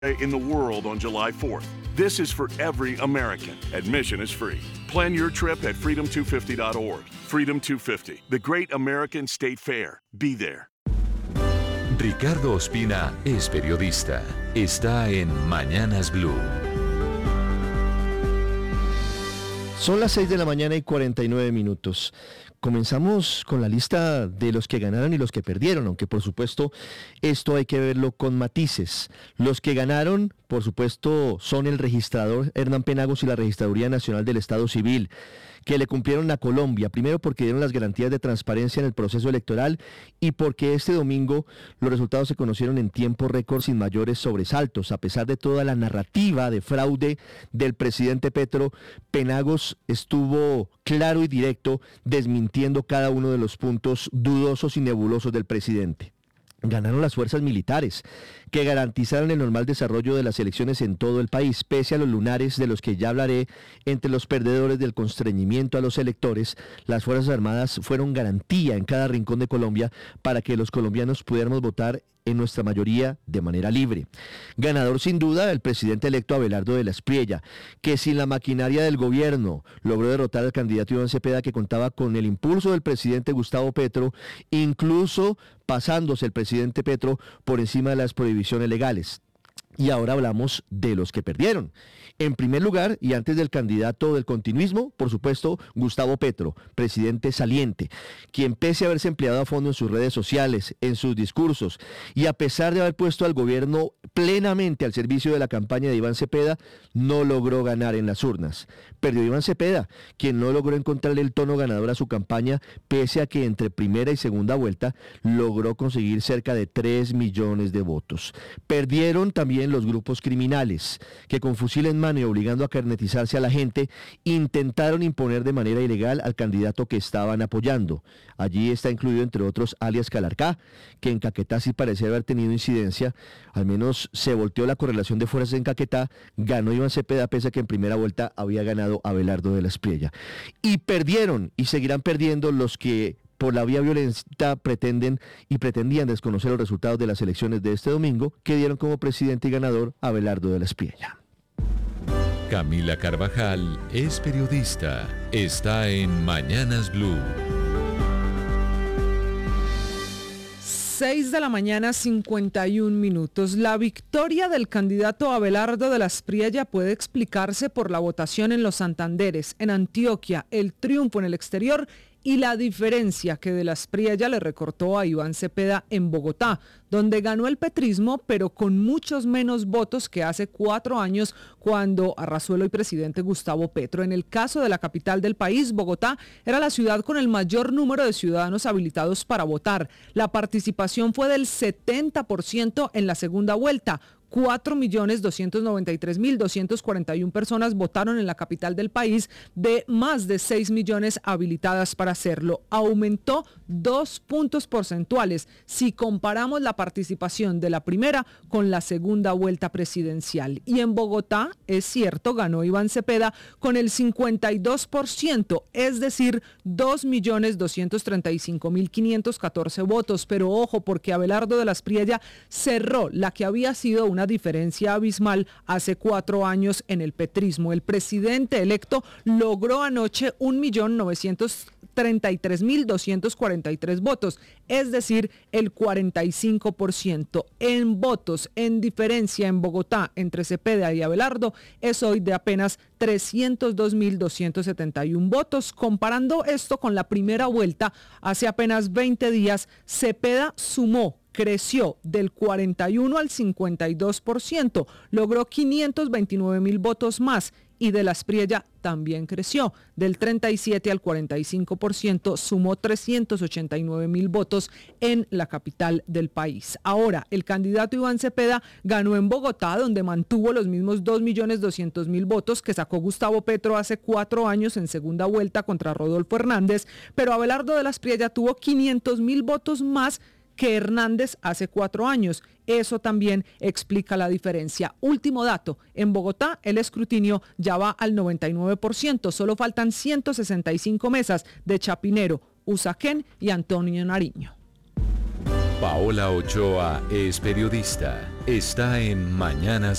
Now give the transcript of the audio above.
in the world on July 4th. This is for every American. Admission is free. Plan your trip at freedom250.org. Freedom 250, the great American state fair. Be there. Ricardo Ospina es periodista. Está en Mañanas Blue. Son las 6 de la mañana y 49 minutos. Comenzamos con la lista de los que ganaron y los que perdieron, aunque por supuesto esto hay que verlo con matices. Los que ganaron, por supuesto, son el registrador Hernán Penagos y la Registraduría Nacional del Estado Civil, que le cumplieron a Colombia, primero porque dieron las garantías de transparencia en el proceso electoral y porque este domingo los resultados se conocieron en tiempo récord sin mayores sobresaltos. A pesar de toda la narrativa de fraude del presidente Petro, Penagos estuvo claro y directo desmintiendo cada uno de los puntos dudosos y nebulosos del presidente. Ganaron las fuerzas militares, que garantizaron el normal desarrollo de las elecciones en todo el país, pese a los lunares de los que ya hablaré. Entre los perdedores del constreñimiento a los electores, las Fuerzas Armadas fueron garantía en cada rincón de Colombia para que los colombianos pudiéramos votar en nuestra mayoría de manera libre. Ganador sin duda el presidente electo Abelardo de la Espriella, que sin la maquinaria del gobierno logró derrotar al candidato Iván Cepeda, que contaba con el impulso del presidente Gustavo Petro, incluso pasándose el presidente Petro por encima de las prohibiciones legales. Y ahora hablamos de los que perdieron. En primer lugar, y antes del candidato del continuismo, por supuesto, Gustavo Petro, presidente saliente, quien pese a haberse empleado a fondo en sus redes sociales, en sus discursos, y a pesar de haber puesto al gobierno plenamente al servicio de la campaña de Iván Cepeda, no logró ganar en las urnas. Perdió Iván Cepeda, quien no logró encontrarle el tono ganador a su campaña, pese a que entre primera y segunda vuelta logró conseguir cerca de 3 millones de votos. Perdieron también los grupos criminales, que con fusil en mano y obligando a carnetizarse a la gente, intentaron imponer de manera ilegal al candidato que estaban apoyando. Allí está incluido, entre otros, alias Calarcá, que en Caquetá sí parecía haber tenido incidencia. Al menos se volteó la correlación de fuerzas en Caquetá, ganó Iván Cepeda, pese a que en primera vuelta había ganado Abelardo de la Espriella. Y perdieron, y seguirán perdiendo, los que por la vía violenta pretendían desconocer los resultados de las elecciones de este domingo, que dieron como presidente y ganador a Abelardo de la Espriella. Camila Carvajal es periodista. Está en Mañanas Blue. 6 de la mañana, 51 minutos. La victoria del candidato Abelardo de la Espriella puede explicarse por la votación en los Santanderes, en Antioquia, el triunfo en el exterior y la diferencia que de la Espriella le recortó a Iván Cepeda en Bogotá, donde ganó el petrismo, pero con muchos menos votos que hace 4 años, cuando arrasó el hoy presidente Gustavo Petro. En el caso de la capital del país, Bogotá era la ciudad con el mayor número de ciudadanos habilitados para votar. La participación fue del 70% en la segunda vuelta. 4.293.241 personas votaron en la capital del país, de más de 6 millones habilitadas para hacerlo. Aumentó 2 puntos porcentuales si comparamos la participación de la primera con la segunda vuelta presidencial. Y en Bogotá, es cierto, ganó Iván Cepeda con el 52%, es decir, 2.235.514 votos. Pero ojo, porque Abelardo de la Espriella cerró la que había sido una diferencia abismal hace 4 años en el petrismo. El presidente electo logró anoche 1.933.243 votos, es decir, el 45%. En votos, en diferencia en Bogotá entre Cepeda y Abelardo, es hoy de apenas 302.271 votos. Comparando esto con la primera vuelta, hace apenas 20 días, Cepeda creció del 41 al 52%, logró 529.000 votos más, y de la Espriella también creció del 37 al 45%, sumó 389.000 votos en la capital del país. Ahora, el candidato Iván Cepeda ganó en Bogotá, donde mantuvo los mismos 2.200.000 votos que sacó Gustavo Petro hace 4 años en segunda vuelta contra Rodolfo Hernández, pero Abelardo de la Espriella tuvo 500.000 votos más que Hernández hace 4 años. Eso también explica la diferencia. Último dato, en Bogotá el escrutinio ya va al 99%, solo faltan 165 mesas de Chapinero, Usaquén y Antonio Nariño. Paola Ochoa es periodista. está en Mañanas